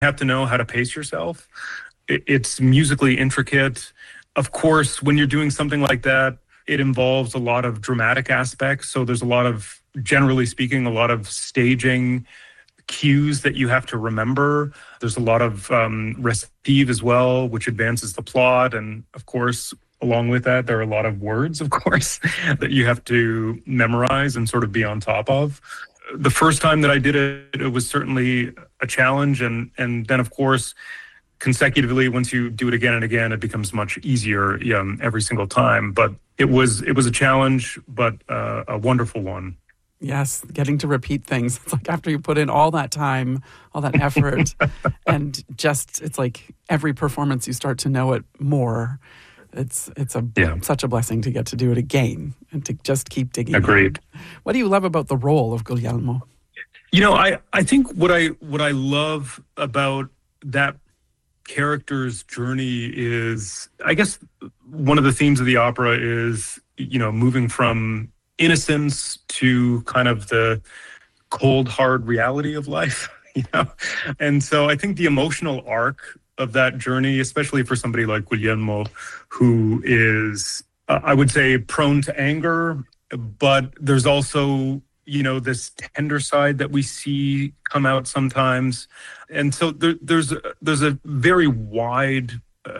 have to know how to pace yourself. It's musically intricate. Of course, when you're doing something like that, it involves a lot of dramatic aspects. So there's a lot of, generally speaking, a lot of staging cues that you have to remember. There's a lot of recitative as well, which advances the plot. And of course, along with that, there are a lot of words, of course, that you have to memorize and sort of be on top of. The first time that I did it, it was certainly a challenge. And then, of course, consecutively, once you do it again and again, it becomes much easier every single time. But it was a challenge, but a wonderful one. Yes, getting to repeat things. It's like after you put in all that time, all that effort, and just, it's like every performance you start to know it more. It's such a blessing to get to do it again and to just keep digging. Agreed. In. What do you love about the role of Guglielmo? I think what I love about that character's journey is, I guess, one of the themes of the opera is, moving from innocence to kind of the cold, hard reality of life, And so I think the emotional arc of that journey, especially for somebody like Guglielmo, who is, I would say, prone to anger, but there's also, this tender side that we see come out sometimes. And so there's a very wide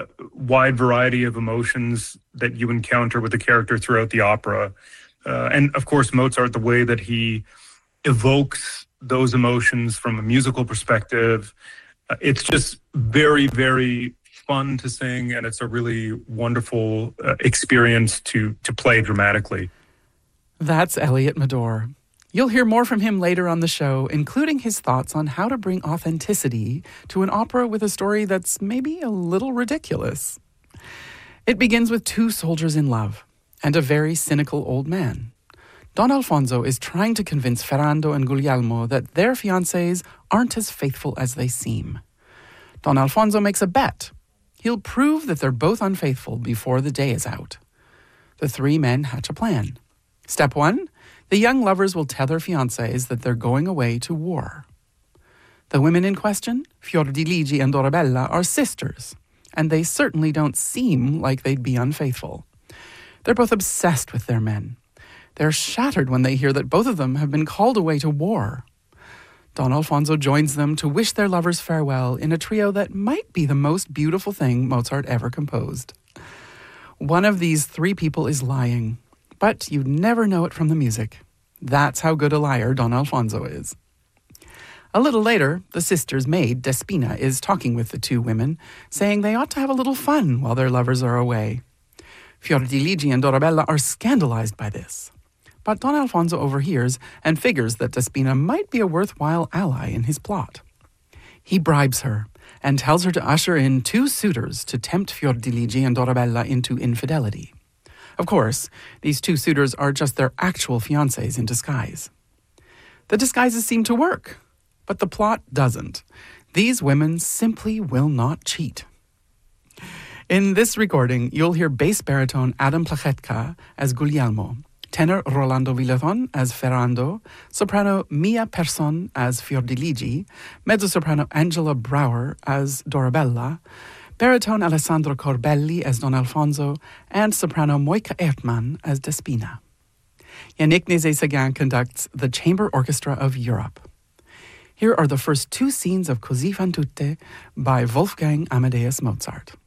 variety of emotions that you encounter with the character throughout the opera. And of course, Mozart, the way that he evokes those emotions from a musical perspective, it's just very, very fun to sing, and it's a really wonderful experience to play dramatically. That's Elliot Madore. You'll hear more from him later on the show, including his thoughts on how to bring authenticity to an opera with a story that's maybe a little ridiculous. It begins with two soldiers in love and a very cynical old man. Don Alfonso is trying to convince Ferrando and Guglielmo that their fiancés aren't as faithful as they seem. Don Alfonso makes a bet. He'll prove that they're both unfaithful before the day is out. The three men hatch a plan. Step 1, the young lovers will tell their fiancés that they're going away to war. The women in question, Fiordiligi and Dorabella, are sisters, and they certainly don't seem like they'd be unfaithful. They're both obsessed with their men. They're shattered when they hear that both of them have been called away to war. Don Alfonso joins them to wish their lovers farewell in a trio that might be the most beautiful thing Mozart ever composed. One of these three people is lying, but you'd never know it from the music. That's how good a liar Don Alfonso is. A little later, the sister's maid, Despina, is talking with the two women, saying they ought to have a little fun while their lovers are away. Fiordiligi and Dorabella are scandalized by this. But Don Alfonso overhears and figures that Despina might be a worthwhile ally in his plot. He bribes her and tells her to usher in two suitors to tempt Fiordiligi and Dorabella into infidelity. Of course, these two suitors are just their actual fiancés in disguise. The disguises seem to work, but the plot doesn't. These women simply will not cheat. In this recording, you'll hear bass baritone Adam Plachetka as Guglielmo, tenor Rolando Villathon as Ferrando, soprano Mia Persson as Fiordiligi, mezzo-soprano Angela Brauer as Dorabella, baritone Alessandro Corbelli as Don Alfonso, and soprano Moika Ertmann as Despina. Yannick Nézet-Séguin conducts the Chamber Orchestra of Europe. Here are the first two scenes of Così fan tutte by Wolfgang Amadeus Mozart.